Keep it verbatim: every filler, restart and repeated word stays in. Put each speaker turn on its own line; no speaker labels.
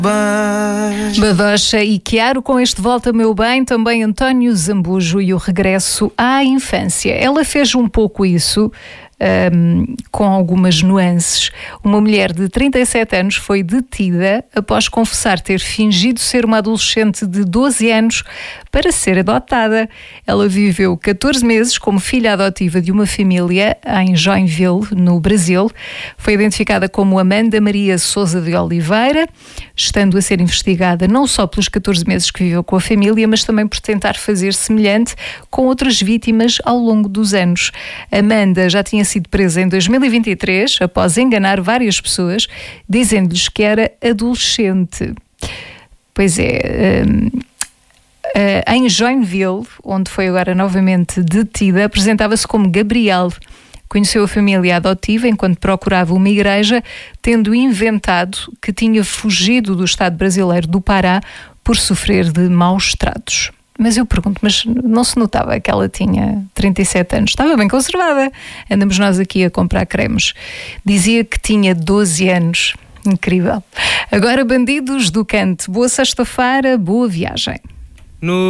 Badocha e Chiaro com este Volta Meu Bem, também António Zambujo e o regresso à infância. Ela fez um pouco isso, um, com algumas nuances. Uma mulher de trinta e sete anos foi detida após confessar ter fingido ser uma adolescente de doze anos para ser adotada. Ela viveu catorze meses como filha adotiva de uma família em Joinville, no Brasil. Foi identificada como Amanda Maria Sousa de Oliveira, estando a ser investigada não só pelos catorze meses que viveu com a família, mas também por tentar fazer semelhante com outras vítimas ao longo dos anos. Amanda já tinha sido presa em dois mil e vinte e três, após enganar várias pessoas, dizendo-lhes que era adolescente. Pois é... Hum, Uh, em Joinville, onde foi agora novamente detida, apresentava-se como Gabriel. Conheceu a família adotiva enquanto procurava uma igreja, tendo inventado que tinha fugido do Estado brasileiro do Pará por sofrer de maus tratos. Mas eu pergunto, mas não se notava que ela tinha trinta e sete anos? Estava bem conservada. Andamos nós aqui a comprar cremes. Dizia que tinha doze anos. Incrível. Agora, bandidos do canto. Boa sexta-feira, boa viagem.
No